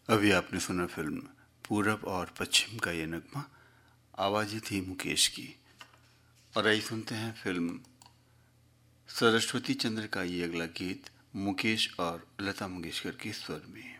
अभी आपने सुना फिल्म पूरब और पश्चिम का ये नगमा। आवाज़ें थी मुकेश की। और आइए सुनते हैं फिल्म सरस्वती चंद्र का ये अगला गीत मुकेश और लता मंगेशकर के स्वर में।